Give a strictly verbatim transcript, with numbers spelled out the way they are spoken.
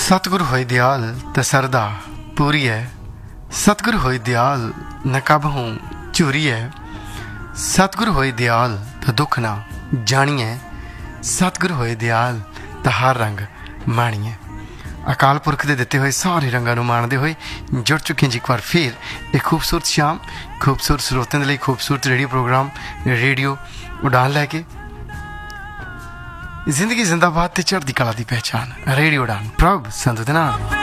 सतगुरु होए दयाल ते सरदा पूरी है, सतगुरु होए दयाल न कब हूँ चूरी है, सतगुरु होए दयाल ते दुख ना जानिए, सतगुरु होए दयाल ते हर रंग माणिए। अकाल पुरख के दिते हुए सारे रंगों को माणते हुए जुड़ चुके हैं जी एक बार फिर एक खूबसूरत शाम खूबसूरत स्रोतों के लिए खूबसूरत रेडियो प्रोग्राम रेडियो उड़ान लैके जिंदगी जिंदाबाद ते चढ़दी कला की पहचान रेडियो उड़ान प्रभ संत दे नाल।